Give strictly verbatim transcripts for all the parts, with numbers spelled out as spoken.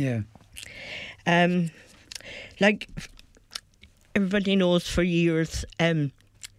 Yeah. Um, like everybody knows, for years, um,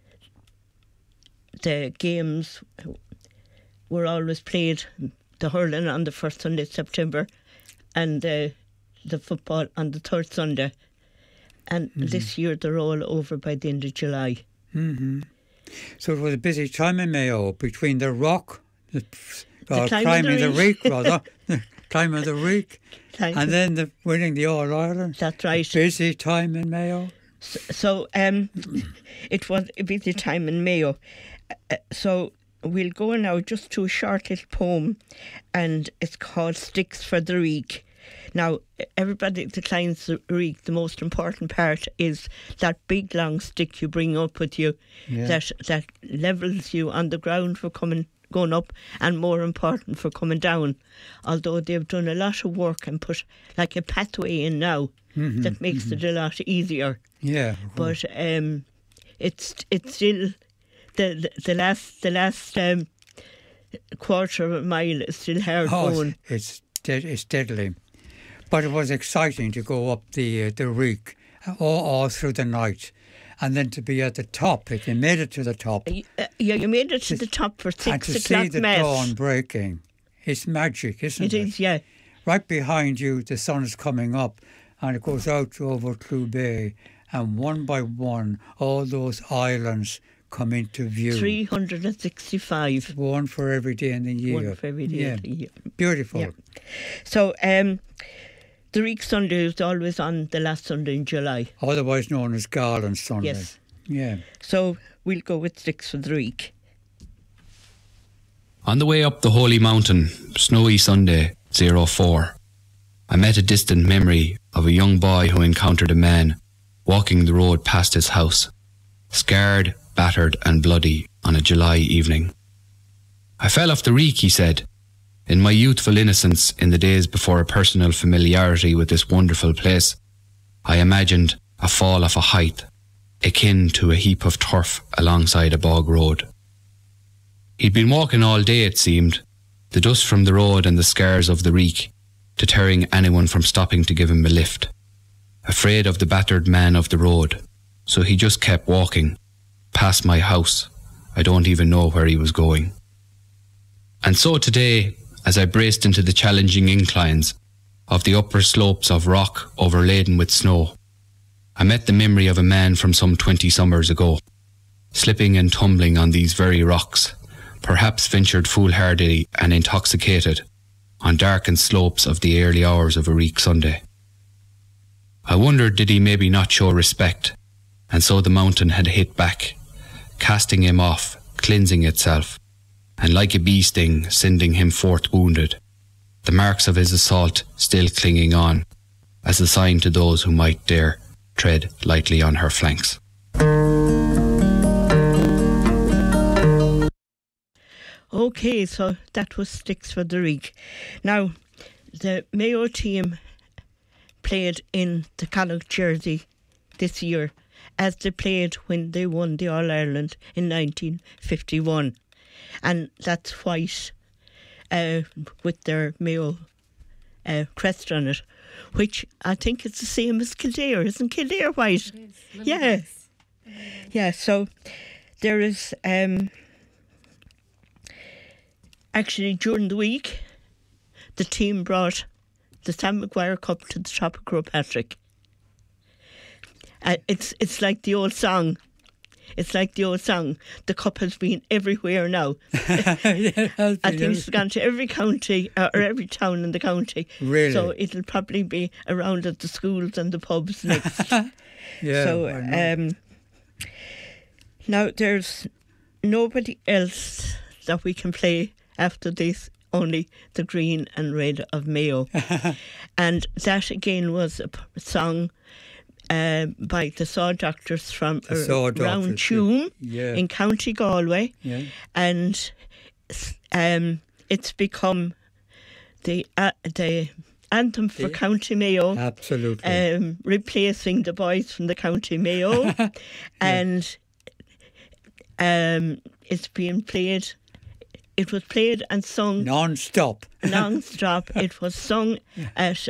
the games were always played, the hurling on the first Sunday of September and the, the football on the third Sunday. And mm-hmm. this year they're all over by the end of July. Mm-hmm. So it was a busy time in Mayo between the rock, the, the or climb climbing the, the reek, rather, the climb of the reek, Thank and you. then the winning the All Ireland. That's right. Busy time in Mayo. So, so um, it was a busy time in Mayo. Uh, so we'll go now just to a short little poem, and it's called Sticks for the Reek. Now, everybody that climbs the reek, the most important part is that big long stick you bring up with you, yeah. that that levels you on the ground for coming going up, and more important for coming down. Although they've done a lot of work and put like a pathway in now mm-hmm, that makes mm-hmm. it a lot easier. Yeah, but um, it's it's still the the, the last the last um, quarter of a mile is still hard oh, going. It's dead, it's deadly. But it was exciting to go up the uh, the reek all, all through the night, and then to be at the top. If you made it to the top, uh, yeah, you made it to the top for six and to o'clock see the mass. dawn breaking, it's magic, isn't it? It is, yeah. Right behind you, the sun is coming up, and it goes out over Clew Bay, and one by one, all those islands come into view. three hundred sixty-five. One for every day in the year. One for every day yeah. in the year. Beautiful. Yeah. So, um, the Reek Sunday is always on the last Sunday in July. Otherwise known as Garland Sunday. Yes. Yeah. So, we'll go with Sticks for the Reek. On the way up the Holy Mountain, snowy Sunday, zero four, I met a distant memory of a young boy who encountered a man walking the road past his house, scarred, battered and bloody on a July evening. I fell off the reek, he said. In my youthful innocence, in the days before a personal familiarity with this wonderful place, I imagined a fall off a height, akin to a heap of turf alongside a bog road. He'd been walking all day, it seemed, the dust from the road and the scars of the reek, deterring anyone from stopping to give him a lift. Afraid of the battered man of the road, so he just kept walking, past my house. I don't even know where he was going. And so today, as I braced into the challenging inclines of the upper slopes of rock overladen with snow, I met the memory of a man from some twenty summers ago, slipping and tumbling on these very rocks, perhaps ventured foolhardy and intoxicated on darkened slopes of the early hours of a Reek Sunday. I wondered, did he maybe not show respect, and so the mountain had hit back, casting him off, cleansing itself, and like a bee sting, sending him forth wounded, the marks of his assault still clinging on, as a sign to those who might dare tread lightly on her flanks. Okay, so that was Sticks for the Reek. Now, the Mayo team played in the Connacht jersey this year, as they played when they won the All-Ireland in nineteen fifty-one. And that's white uh, with their Mayo uh, crest on it, which I think it's the same as Kildare. Isn't Kildare white? It is. Yeah. Nice. Yeah, so there is... Um, actually, during the week, the team brought the Sam Maguire Cup to the top of Croagh Patrick. Uh, it's it's like the old song. It's like the old song. The cup has been everywhere now. yeah, it has I been think it's gone to every county uh, or every town in the county. Really? So it'll probably be around at the schools and the pubs next. yeah. So um, now there's nobody else that we can play after this, only the green and red of Mayo. And that again was a p- song uh, by the Saw Doctors from The Saw Doctors, Round Tuam yeah. in County Galway. Yeah. And um, it's become the uh, the anthem for The- County Mayo. Absolutely. Um, replacing the boys from the County Mayo. And um, it's being played... It was played and sung Non-stop. non-stop. It was sung at